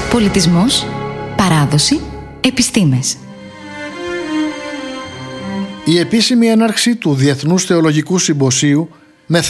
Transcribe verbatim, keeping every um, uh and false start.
Πολιτισμός, παράδοση, επιστήμες. Η επίσημη έναρξη του Διεθνούς Θεολογικού Συμποσίου